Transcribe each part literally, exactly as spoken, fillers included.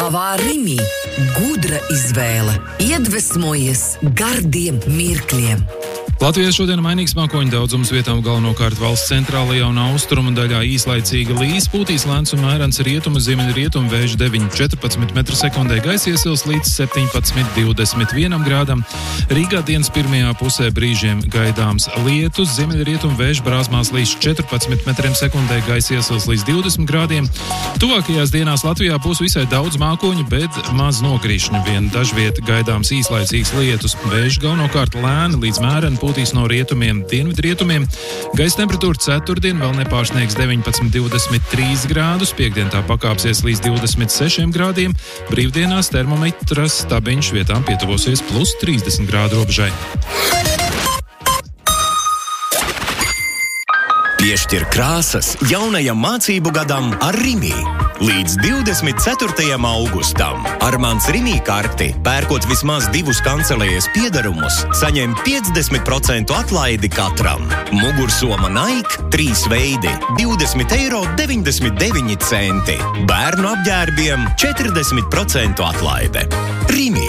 Piedāvā Rimi gudra izvēle, iedvesmojies gardiem mirkļiem. Latvijā šodien mainīgs mākoņu daudzums, vietām galvenokārt valsts centrālajā un austrumu daļā īslaicīga līs, pūtīs lēns un mērens rietumu, ziemeļrietumu vējš deviņi līdz četrpadsmit metru sekundē, gaisa iesils līdz septiņpadsmit līdz divdesmit vienam grādam. Rīgā dienas pirmajā pusē brīžiem gaidāms lietus, ziemeļrietumu vējš brāzmās līdz četrpadsmit metriem sekundē, gaisa iesils līdz divdesmit grādiem. Tuvākajās dienās Latvijā būs visai daudz mākoņu, bet maz nokrišņu, vien dažviet gaidāms īslaicīgs lietus. Vējš galvenokārt lēni līdz mēreni pūtīs no rietumiem, dienvidrietumiem. Gaisa temperatūra ceturtdien vēl nepārsniegs deviņpadsmit līdz divdesmit trīs grādus, piektdien tā pakāpsies līdz divdesmit sešiem grādiem, brīvdienās termometra stabiņš vietām pietuvosies plus trīsdesmit grādu robežai. Piešķir krāsas jaunajam mācību gadam ar Rimi. Līdz divdesmit ceturtajam augustam ar mans Rimi karti, pērkot vismaz divus kancelējas piedarumus, saņem piecdesmit procentu atlaidi katram. Mugursoma Nike trīs veidi - divdesmit eiro deviņdesmit deviņi centi. Bērnu apģērbiem četrdesmit procentu atlaide. Rimi.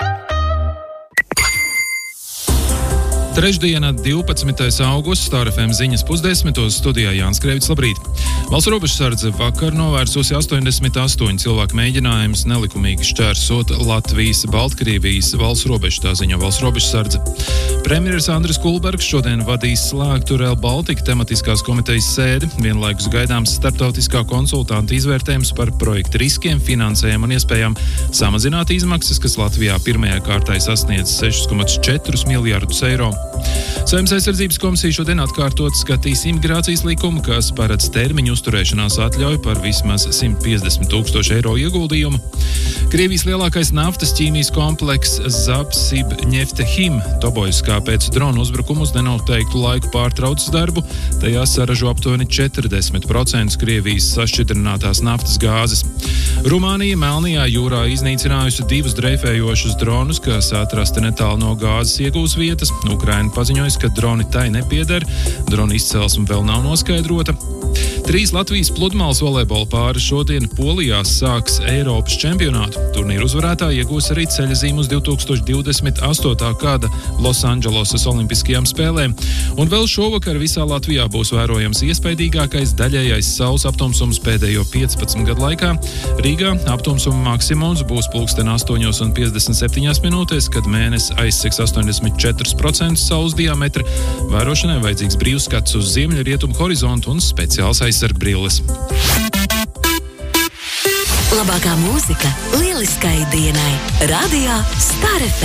Trešdiena, divpadsmitais augusts, Star F M ziņas pusdesmitos, studijā Jānis Krēvics, labrīt. Valsts robežsardze vakar novērsusi astoņdesmit astoņu cilvēku mēģinājumus nelikumīgi šķērsot Latvijas-Baltkrievijas valsts robežu, tā ziņo valsts robežsardze. Premjeras Andris Kulbergs šodien vadīs slēgtu Rail Baltica tematiskās komitejas sēdi, vienlaikus gaidāms starptautiskā konsultanta izvērtējums par projektu riskiem, finansējumu un iespējām samazināt izmaksas, kas Latvijā pirmajā kārtā sasniedz sešus komats četrus miljardus eiro. Saeimas aizsardzības komisija šodien atkārtot skatīs imigrācijas likumu, kas paredz termiņu uzturēšanās atļauju par vismaz simt piecdesmit tūkstošu eiro ieguldījumu. Krievijas lielākais naftas ķīmijas komplekss Zapsibneftehim tobojas kā pēc drona uzbrukumu uz nenoteiktu laiku pārtraucis darbu. Tajā saražo aptuveni četrdesmit procentus Krievijas sašķidrinātās naftas gāzes. Rumānija Melnajā jūrā iznīcinājusi divus dreifējošus dronus, kas atrasti netālu no gāzes iegūs vietas. Ukraina paziņojas, ka droni tai nepieder, drona izcelsme vēl nav noskaidrota. Trīs Latvijas pludmales volejbola pāri šodien Polijā sāks Eiropas čempionātu. Turnīru uzvarētāji iegūs arī ceļazīmu uz divi tūkstoši divdesmit astotā gada Losandželosas olimpiskajām spēlēm. Un vēl šovakar visā Latvijā būs vērojams iespaidīgākais daļējais saules aptumsums pēdējo piecpadsmit gadu laikā. Rīgā aptumsuma maksimums būs pulksten astoņos un piecdesmit septiņās minūtēs, kad mēnesis aizsegs astoņdesmit četri procenti saules diametra. Vērošanai vajadzīgs brīvs skats uz ziemeļrietumu horizontu un speciāls aizsargbrilles. Labākā mūzika lieliskai dienai. Radio Star F M.